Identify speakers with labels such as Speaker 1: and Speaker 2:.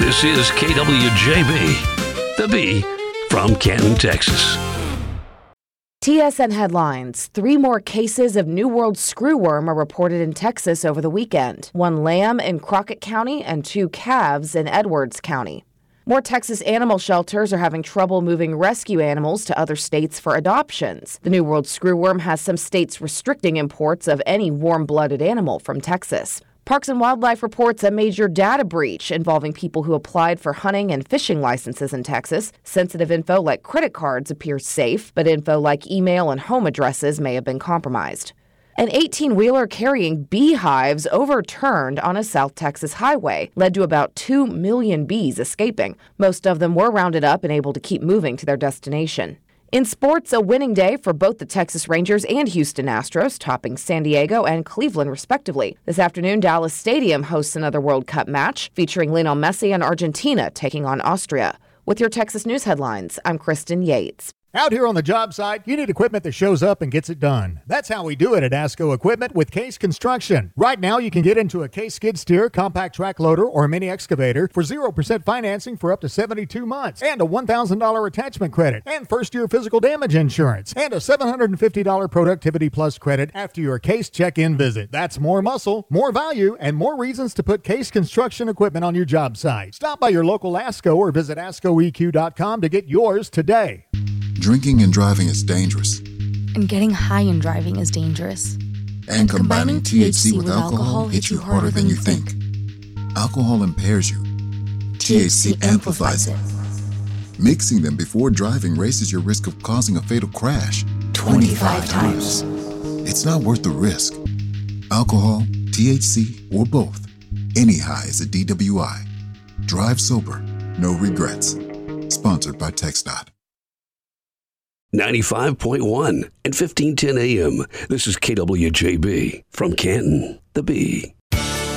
Speaker 1: This is KWJB, the B from Canton, Texas.
Speaker 2: TSN headlines. 3 more cases of New World screwworm are reported in Texas over the weekend. 1 lamb in Crockett County and 2 calves in Edwards County. More Texas animal shelters are having trouble moving rescue animals to other states for adoptions. The New World screwworm has some states restricting imports of any warm-blooded animal from Texas. Parks and Wildlife reports a major data breach involving people who applied for hunting and fishing licenses in Texas. Sensitive info like credit cards appears safe, but info like email and home addresses may have been compromised. An 18-wheeler carrying beehives overturned on a South Texas highway led to about 2 million bees escaping. Most of them were rounded up and able to keep moving to their destination. In sports, a winning day for both the Texas Rangers and Houston Astros, topping San Diego and Cleveland, respectively. This afternoon, Dallas Stadium hosts another World Cup match featuring Lionel Messi and Argentina taking on Austria. With your Texas News headlines, I'm Kristen Yates.
Speaker 3: Out here on the job site, you need equipment that shows up and gets it done. That's how we do it at ASCO Equipment with Case Construction. Right now, you can get into a Case skid steer, compact track loader, or mini excavator for 0% financing for up to 72 months, and a $1,000 attachment credit, and first-year physical damage insurance, and a $750 Productivity Plus credit after your Case check-in visit. That's more muscle, more value, and more reasons to put Case Construction equipment on your job site. Stop by your local ASCO or visit ASCOEQ.com to get yours today.
Speaker 4: Drinking and driving is dangerous.
Speaker 5: And getting high and driving is dangerous.
Speaker 4: And combining THC with alcohol hits you harder than you think. Alcohol impairs you. THC amplifies it. Mixing them before driving raises your risk of causing a fatal crash 25 times. It's not worth the risk. Alcohol, THC, or both. Any high is a DWI. Drive sober. No regrets. Sponsored by TxDOT.
Speaker 1: 95.1 and 1510 AM. This is KWJB from Canton, the B.